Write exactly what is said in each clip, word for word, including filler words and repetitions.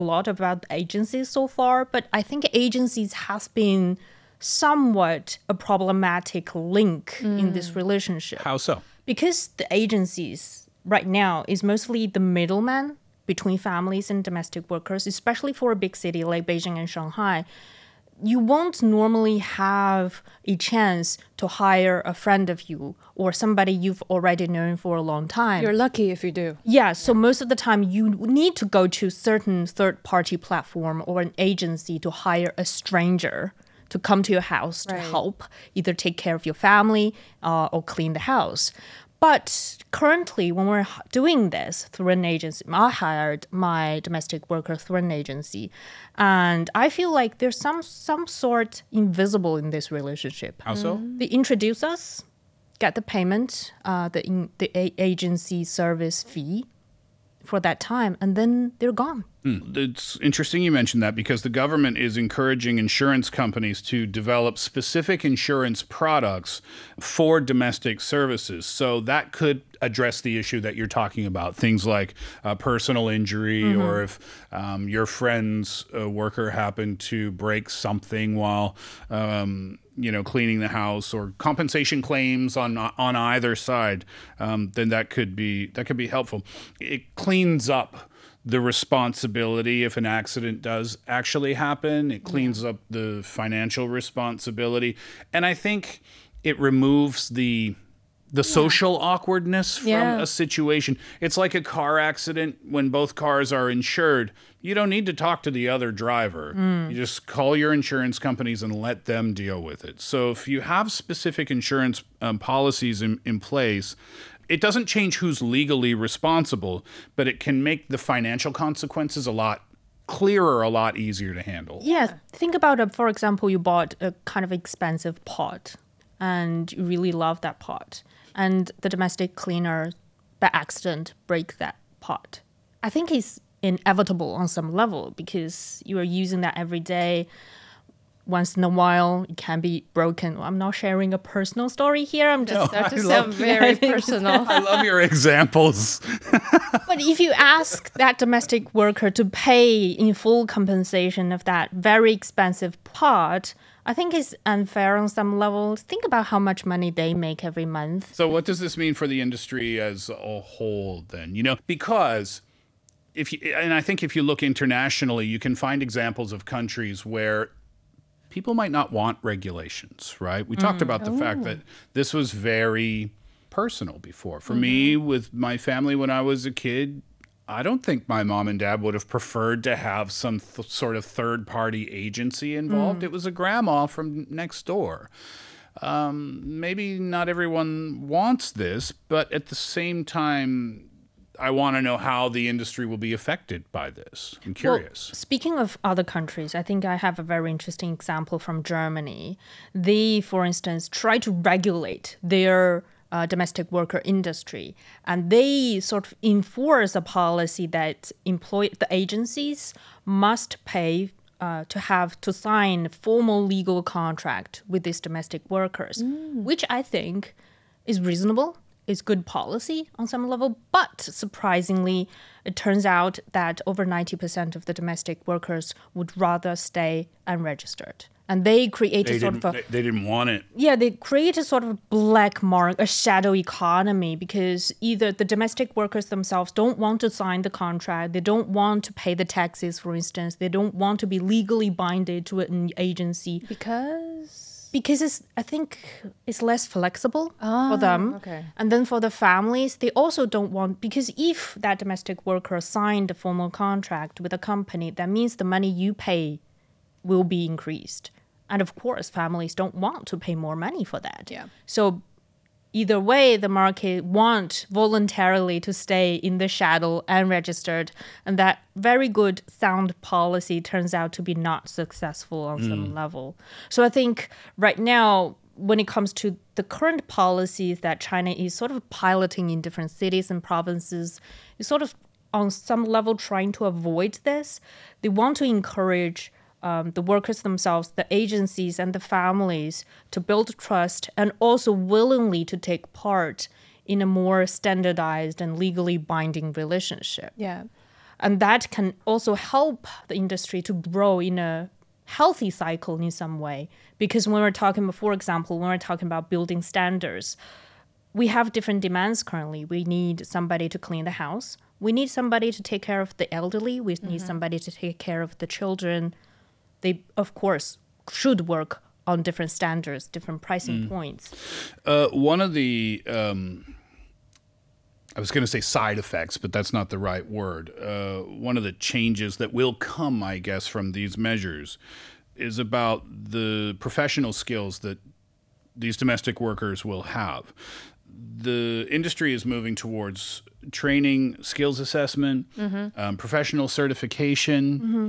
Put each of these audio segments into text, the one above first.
a lot about agencies so far, but I think agencies has been somewhat a problematic link mm. in this relationship. How so? Because the agencies right now is mostly the middleman between families and domestic workers, especially for a big city like Beijing and Shanghai. You won't normally have a chance to hire a friend of you or somebody you've already known for a long time. You're lucky if you do. Yeah, so yeah. most of the time you need to go to certain third-party platform or an agency to hire a stranger to come to your house to right. help, either take care of your family uh, or clean the house. But currently, when we're doing this through an agency, I hired my domestic worker through an agency. And I feel like there's some some sort invisible in this relationship. How so? They introduce us, get the payment, uh, the, in, the a- agency service fee for that time, and then they're gone. Mm. It's interesting you mentioned that because the government is encouraging insurance companies to develop specific insurance products for domestic services. So that could address the issue that you're talking about, things like uh, personal injury mm-hmm. or if um, your friend's uh, worker happened to break something while um, you know, cleaning the house, or compensation claims on on either side, um, then that could be that could be helpful. It cleans up the responsibility if an accident does actually happen. It cleans yeah. up the financial responsibility, and I think it removes the the yeah. social awkwardness from yeah. a situation. It's like a car accident when both cars are insured. You don't need to talk to the other driver. Mm. You just call your insurance companies and let them deal with it. So if you have specific insurance um, policies in, in place, it doesn't change who's legally responsible, but it can make the financial consequences a lot clearer, a lot easier to handle. Yeah. Think about it. For example, you bought a kind of expensive pot and you really love that pot. And the domestic cleaner, by accident, break that pot. I think it's inevitable on some level because you are using that every day. Once in a while, it can be broken. I'm not sharing a personal story here. I'm just no, that just sounds very personal. I love your examples. But if you ask that domestic worker to pay in full compensation of that very expensive pot, I think it's unfair on some level. Think about how much money they make every month. So what does this mean for the industry as a whole then? You know, because if you, and I think if you look internationally, you can find examples of countries where people might not want regulations, right? We mm. talked about the Ooh. fact that this was very personal before. For mm-hmm. me, with my family when I was a kid, I don't think my mom and dad would have preferred to have some th- sort of third-party agency involved. Mm. It was a grandma from next door. Um, maybe not everyone wants this, but at the same time, I want to know how the industry will be affected by this. I'm curious. Well, speaking of other countries, I think I have a very interesting example from Germany. They, for instance, try to regulate their uh, domestic worker industry, and they sort of enforce a policy that employ the agencies must pay uh, to have to sign a formal legal contract with these domestic workers, mm. which I think is reasonable. Is good policy on some level, but surprisingly, it turns out that over ninety percent of the domestic workers would rather stay unregistered. And they create they a sort of a... They, they didn't want it. Yeah, they create a sort of black mark, a shadow economy, because either the domestic workers themselves don't want to sign the contract, they don't want to pay the taxes, for instance, they don't want to be legally binded to an agency. Because... Because it's, I think it's less flexible oh, for them. Okay. And then for the families, they also don't want, because if that domestic worker signed a formal contract with a company, that means the money you pay will be increased. And of course, families don't want to pay more money for that. Yeah. So either way, the market want voluntarily to stay in the shadow unregistered, and that very good sound policy turns out to be not successful on mm. some level. So I think right now, when it comes to the current policies that China is sort of piloting in different cities and provinces, is sort of on some level trying to avoid this. They want to encourage Um, the workers themselves, the agencies and the families to build trust and also willingly to take part in a more standardized and legally binding relationship. Yeah. And that can also help the industry to grow in a healthy cycle in some way. Because when we're talking about, for example, when we're talking about building standards, we have different demands currently. We need somebody to clean the house. We need somebody to take care of the elderly. We need mm-hmm. somebody to take care of the children. They, of course, should work on different standards, different pricing mm. points. Uh, one of the, um, I was going to say side effects, but that's not the right word. Uh, one of the changes that will come, I guess, from these measures is about the professional skills that these domestic workers will have. The industry is moving towards training, skills assessment, mm-hmm. um, professional certification. Mm-hmm.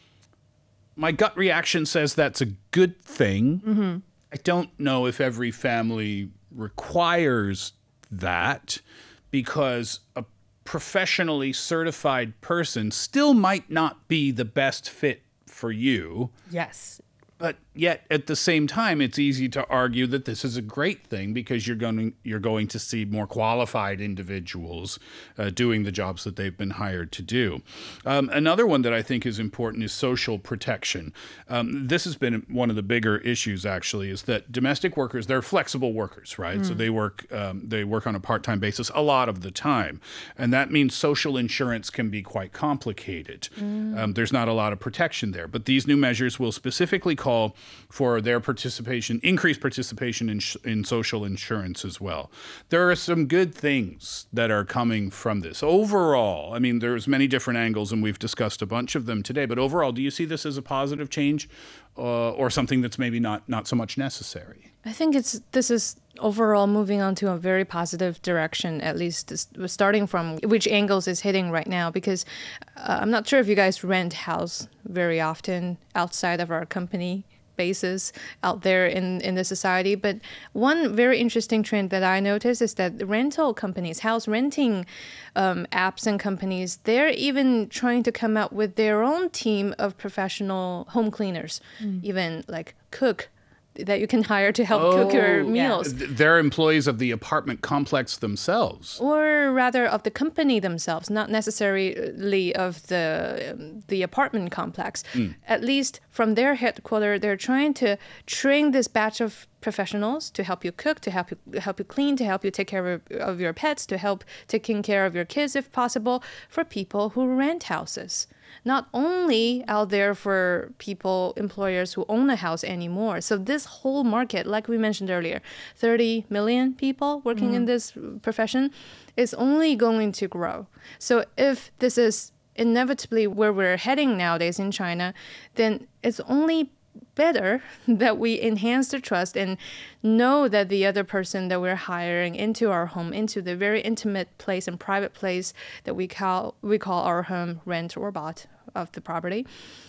My gut reaction says that's a good thing. Mm-hmm. I don't know if every family requires that, because a professionally certified person still might not be the best fit for you. Yes. But yet, at the same time, it's easy to argue that this is a great thing because you're going you're going to see more qualified individuals uh, doing the jobs that they've been hired to do. Um, another one that I think is important is social protection. Um, this has been one of the bigger issues, actually, is that domestic workers, they're flexible workers, right? Mm. So they work um, they work on a part-time basis a lot of the time, and that means social insurance can be quite complicated. Mm. Um, there's not a lot of protection there, but these new measures will specifically call for their participation, increased participation in, sh- in social insurance as well. There are some good things that are coming from this. Overall, I mean, there's many different angles, and we've discussed a bunch of them today, but overall, do you see this as a positive change uh, or something that's maybe not, not so much necessary? I think it's this is overall moving on to a very positive direction, at least starting from which angles is hitting right now, because uh, I'm not sure if you guys rent house very often outside of our company bases out there in, in the society. But one very interesting trend that I noticed is that rental companies, house renting um, apps and companies, they're even trying to come out with their own team of professional home cleaners, mm. even like cook, that you can hire to help oh, cook your meals. Yeah. They're employees of the apartment complex themselves. Or rather of the company themselves, not necessarily of the um, the apartment complex. Mm. At least from their headquarters, they're trying to train this batch of professionals to help you cook, to help you help you clean, to help you take care of, of your pets, to help taking care of your kids if possible, for people who rent houses. Not only out there for people, employers who own a house anymore. So this whole market, like we mentioned earlier, thirty million people working mm. in this profession, is only going to grow. So if this is inevitably where we're heading nowadays in China, then it's only better that we enhance the trust and know that the other person that we're hiring into our home, into the very intimate place and private place that we call we call our home, rent or bought of the property,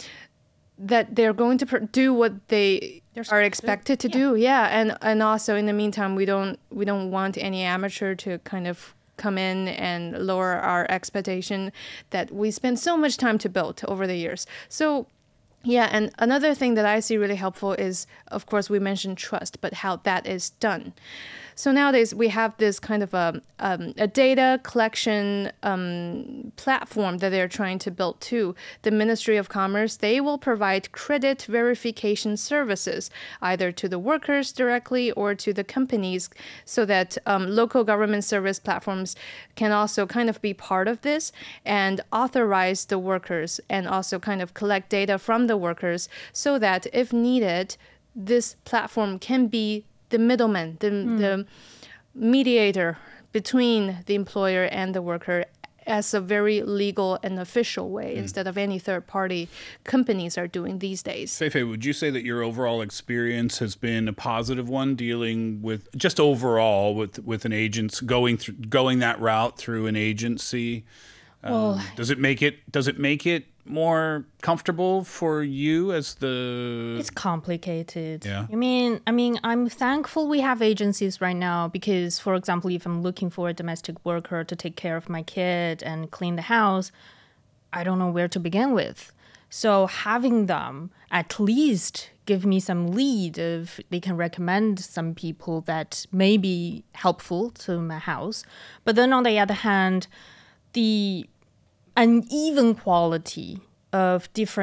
that they're going to pr- do what they are expected to, to do. Yeah. yeah, and and also in the meantime, we don't we don't want any amateur to kind of come in and lower our expectation that we spend so much time to build over the years. So. Yeah, and another thing that I see really helpful is, of course, we mentioned trust, but how that is done. So nowadays we have this kind of a, um, a data collection um, platform that they're trying to build too. The Ministry of Commerce, they will provide credit verification services either to the workers directly or to the companies, so that um, local government service platforms can also kind of be part of this and authorize the workers and also kind of collect data from the workers, so that if needed, this platform can be the middleman, the, mm. the mediator between the employer and the worker, as a very legal and official way, mm. instead of any third-party companies are doing these days. Feifei, would you say that your overall experience has been a positive one, dealing with just overall with with an agent going through going that route through an agency? Um, well, does it make it does it make it more comfortable for you as the... It's complicated. Yeah. I mean, I mean, I'm thankful we have agencies right now because, for example, if I'm looking for a domestic worker to take care of my kid and clean the house, I don't know where to begin with. So having them at least give me some lead if they can recommend some people that may be helpful to my house. But then on the other hand, the uneven quality of different